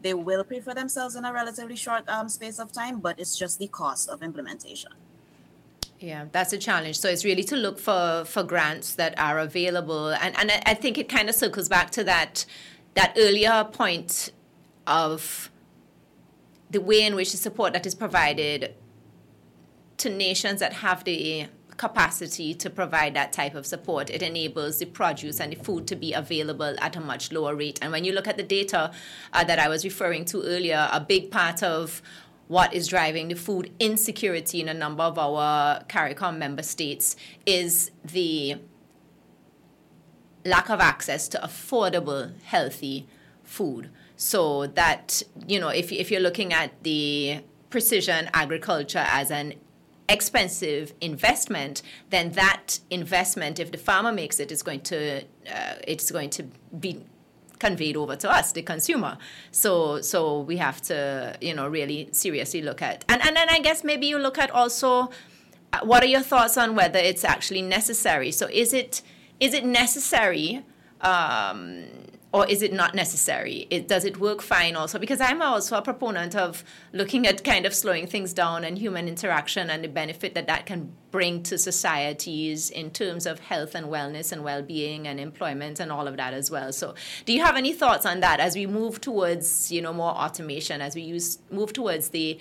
they will pay for themselves in a relatively short space of time, but it's just the cost of implementation. Yeah, that's a challenge. So it's really to look for grants that are available, and I think it kind of circles back to that earlier point of the way in which the support that is provided to nations that have the capacity to provide that type of support. It enables the produce and the food to be available at a much lower rate. And when you look at the data that I was referring to earlier, a big part of what is driving the food insecurity in a number of our CARICOM member states is the lack of access to affordable, healthy food. So that, if you're looking at the precision agriculture as an expensive investment, then that investment, if the farmer makes it, it's going to be conveyed over to us, the consumer. So we have to, really seriously look at, and then I guess maybe you look at also, what are your thoughts on whether it's actually necessary? So is it necessary, or is it not necessary? Does it work fine also? Because I'm also a proponent of looking at kind of slowing things down and human interaction and the benefit that can bring to societies in terms of health and wellness and well-being and employment and all of that as well. So do you have any thoughts on that as we move towards, more automation, as we move towards the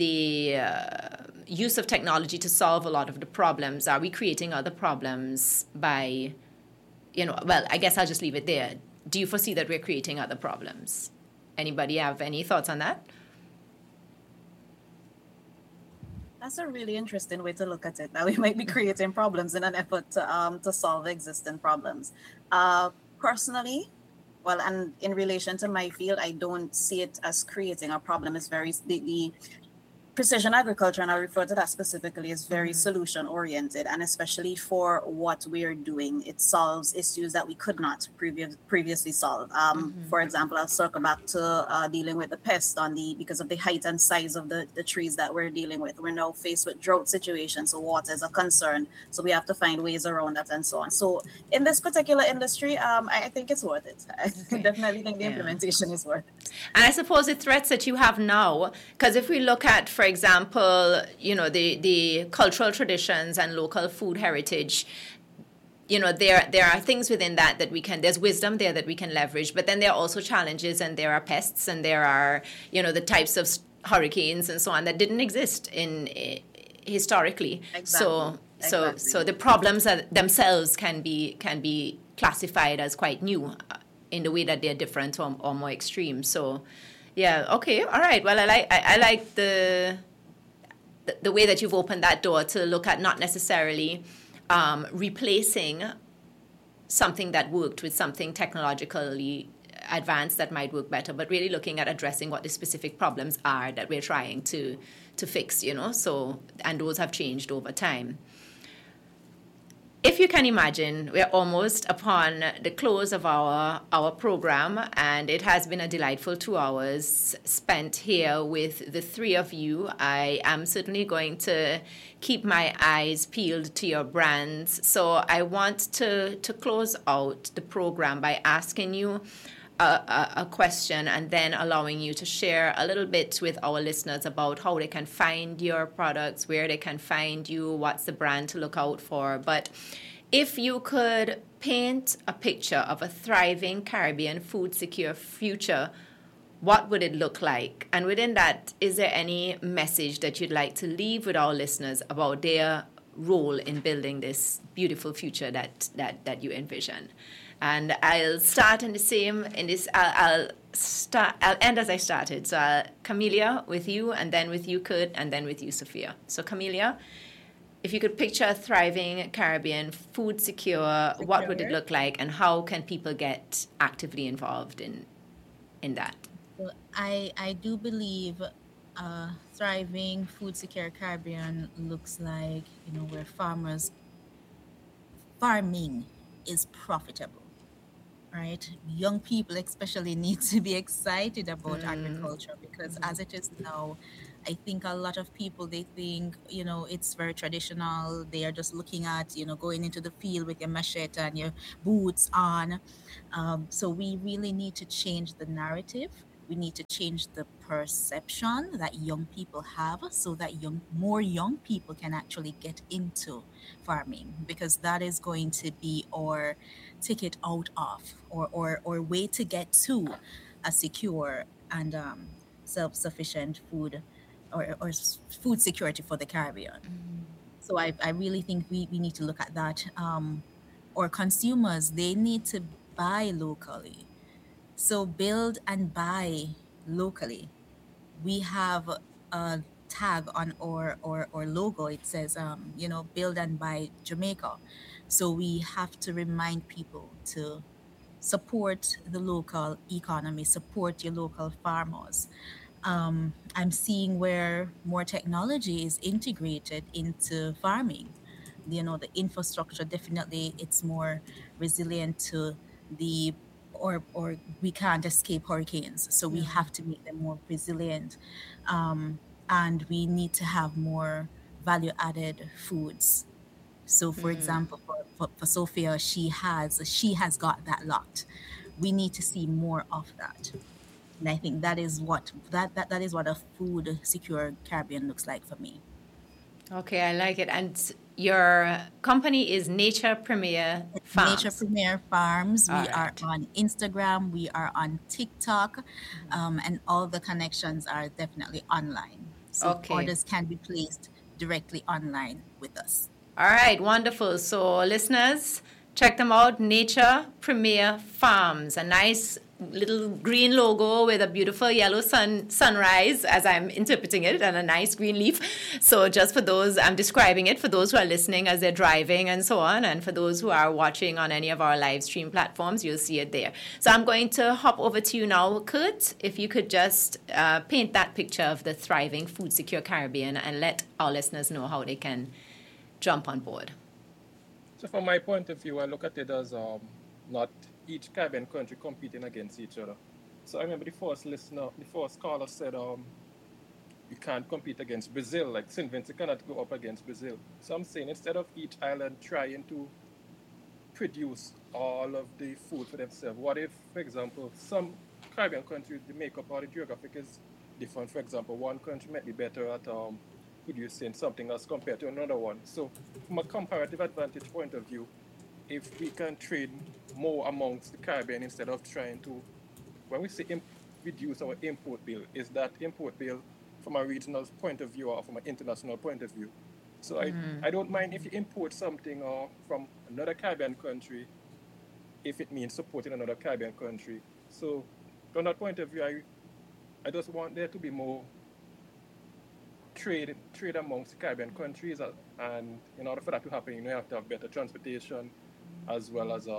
use of technology to solve a lot of the problems? Are we creating other problems by, well, I guess I'll just leave it there. Do you foresee that we're creating other problems? Anybody have any thoughts on that? That's a really interesting way to look at it. That we might be creating problems in an effort to solve existing problems. Personally, well, and in relation to my field, I don't see it as creating a problem. It's very the precision agriculture, and I'll refer to that specifically, is very solution oriented, and especially for what we're doing, it solves issues that we could not previously solve. For example, I'll circle back to dealing with the pest because of the height and size of the trees that we're dealing with. We're now faced with drought situations, so water is a concern. So we have to find ways around that and so on. So in this particular industry, I think it's worth it. I definitely think the implementation is worth it. And I suppose the threats that you have now, because if we look at, for example, the cultural traditions and local food heritage, there are things within that there's wisdom there that we can leverage, but then there are also challenges, and there are pests, and there are, the types of hurricanes and so on that didn't exist historically. Exactly. So the problems themselves can be classified as quite new in the way that they're different or more extreme. So, yeah, okay, all right. Well, I like the way that you've opened that door to look at not necessarily replacing something that worked with something technologically advanced that might work better, but really looking at addressing what the specific problems are that we're trying to fix, So, and those have changed over time. If you can imagine, we're almost upon the close of our program, and it has been a delightful 2 hours spent here with the three of you. I am certainly going to keep my eyes peeled to your brands. So I want to close out the program by asking you a question, and then allowing you to share a little bit with our listeners about how they can find your products, where they can find you, what's the brand to look out for. But if you could paint a picture of a thriving Caribbean food secure future, what would it look like? And within that, is there any message that you'd like to leave with our listeners about their role in building this beautiful future that you envision? And I'll start I'll end as I started. So Camelia, with you, and then with you, Kurt, and then with you, Sophia. So Camelia, if you could picture a thriving Caribbean food secure, what would it look like, and how can people get actively involved in that? Well, I do believe thriving food secure Caribbean looks like, where farming is profitable. Right? Young people especially need to be excited about agriculture, because as it is now, I think a lot of people, they think, it's very traditional. They are just looking at, going into the field with your machete and your boots on. So we really need to change the narrative We need to change the perception that young people have so that more young people can actually get into farming, because that is going to be our ticket out of, or way to get to a secure and self-sufficient food, or food security for the Caribbean. So I really think we need to look at that. Or consumers, they need to buy locally. So build and buy locally. We have a tag on our logo. It says, build and buy Jamaica. So we have to remind people to support the local economy, support your local farmers. I'm seeing where more technology is integrated into farming. The infrastructure, definitely it's more resilient to the, or we can't escape hurricanes, so we have to make them more resilient. And we need to have more value added foods. So for example, for Sophia, she has got that locked. We need to see more of that. And I think that is what a food secure Caribbean looks like for me. Okay, I like it. And your company is Nature Premier Nature Farms. Premier Farms. All We are right. on Instagram. We are on TikTok, and all the connections are definitely online. So Okay. orders can be placed directly online with us. All right, wonderful. So, listeners, check them out. Nature Premier Farms, a nice little green logo with a beautiful yellow sunrise, as I'm interpreting it, and a nice green leaf. So, just for those, I'm describing it for those who are listening as they're driving and so on, and for those who are watching on any of our live stream platforms, you'll see it there. So, I'm going to hop over to you now, Kurt. If you could just paint that picture of the thriving food secure Caribbean and let our listeners know how they can jump on board. So from my point of view, I look at it as not each Caribbean country competing against each other. So I remember the first caller said you can't compete against Brazil. Like St. Vincent cannot go up against Brazil. So I'm saying instead of each island trying to produce all of the food for themselves, what if, for example, some Caribbean countries, the makeup or the geographic is different. For example, one country might be better at producing something else compared to another one. So from a comparative advantage point of view, if we can trade more amongst the Caribbean instead of trying to, when we say reduce our import bill, is that import bill from a regional point of view or from an international point of view? So I don't mind if you import something from another Caribbean country if it means supporting another Caribbean country. So from that point of view, I just want there to be more trade amongst Caribbean countries, and in order for that to happen, you have to have better transportation, as well as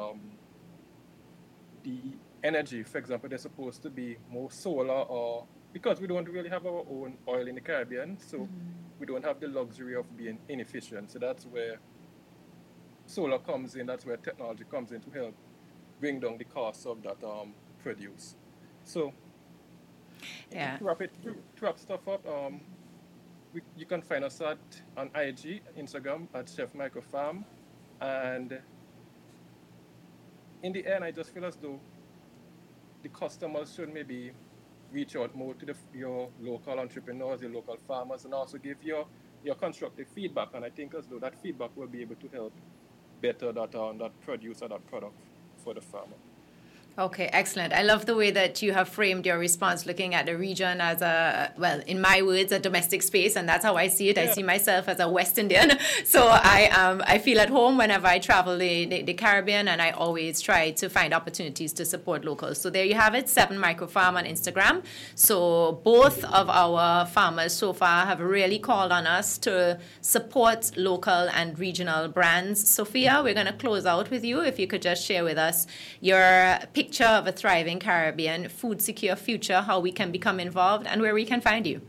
the energy. For example, there's supposed to be more solar, or because we don't really have our own oil in the Caribbean, so we don't have the luxury of being inefficient. So that's where solar comes in. That's where technology comes in to help bring down the cost of that produce. So Yeah. to wrap stuff up, you can find us on IG, Instagram at Chef Michael Farm. And in the end, I just feel as though the customers should maybe reach out more to your local entrepreneurs, your local farmers, and also give your constructive feedback. And I think as though that feedback will be able to help better that produce or that product for the farmer. Okay, excellent. I love the way that you have framed your response, looking at the region as in my words, a domestic space, and that's how I see it. I see myself as a West Indian, so I feel at home whenever I travel the Caribbean, and I always try to find opportunities to support locals. So there you have it, 7 Microfarm on Instagram. So both of our farmers so far have really called on us to support local and regional brands. Sophia, we're going to close out with you. If you could just share with us your picture of a thriving Caribbean, food secure future, how we can become involved, and where we can find you.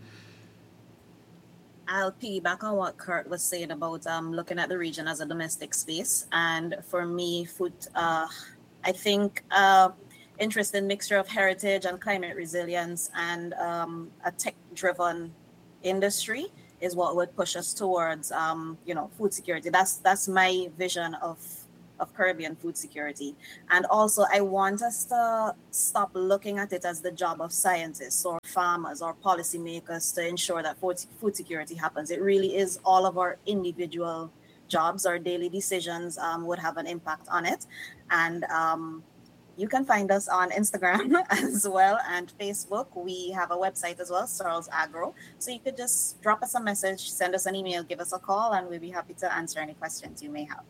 I'll piggyback on what Kurt was saying about looking at the region as a domestic space. And for me, food, I think interesting mixture of heritage and climate resilience and a tech-driven industry is what would push us towards, food security. That's my vision of of Caribbean food security. And also, I want us to stop looking at it as the job of scientists or farmers or policymakers to ensure that food security happens. It really is all of our individual jobs. Our daily decisions would have an impact on it. And you can find us on Instagram as well and Facebook. We have a website as well, Searles Agro. So you could just drop us a message, send us an email, give us a call, and we'll be happy to answer any questions you may have.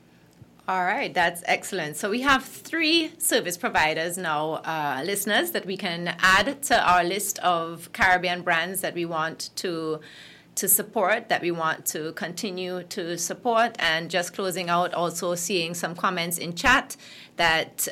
All right, that's excellent. So we have 3 service providers now, listeners, that we can add to our list of Caribbean brands that we want to support, that we want to continue to support. And just closing out, also seeing some comments in chat that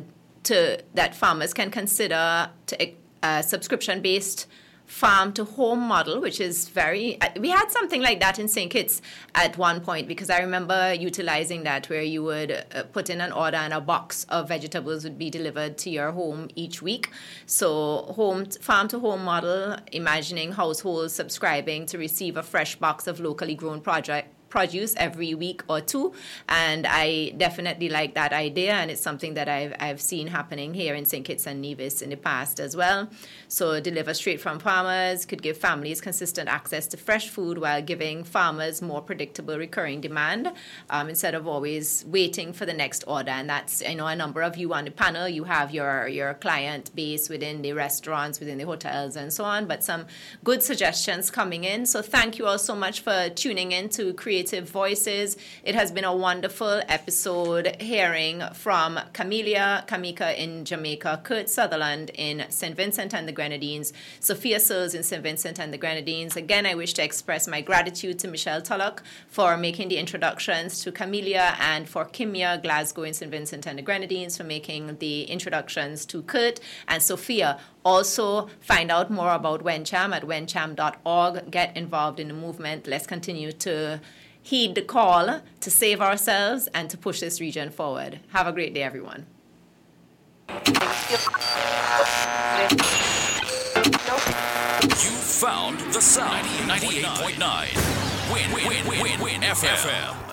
that farmers can consider a subscription-based farm-to-home model, which is we had something like that in St. Kitts at one point, because I remember utilizing that, where you would put in an order and a box of vegetables would be delivered to your home each week. So farm-to-home model, imagining households subscribing to receive a fresh box of locally grown produce every week or 2, and I definitely like that idea, and it's something that I've seen happening here in St. Kitts and Nevis in the past as well. So deliver straight from farmers could give families consistent access to fresh food while giving farmers more predictable recurring demand, instead of always waiting for the next order. And that's, I know a number of you on the panel, you have your client base within the restaurants, within the hotels and so on, but some good suggestions coming in. So thank you all so much for tuning in to Creative Voices. It has been a wonderful episode hearing from Kamika in Jamaica, Kurt Sutherland in St. Vincent and the Grenadines, Sophia Searles in St. Vincent and the Grenadines. Again, I wish to express my gratitude to Michelle Tulloch for making the introductions, to Camellia, and for Kimia Glasgow in St. Vincent and the Grenadines for making the introductions to Kurt and Sophia. Also, find out more about WenCham at wencham.org. Get involved in the movement. Let's continue to heed the call to save ourselves and to push this region forward. Have a great day, everyone. You found the sound. 98.9 Win FM.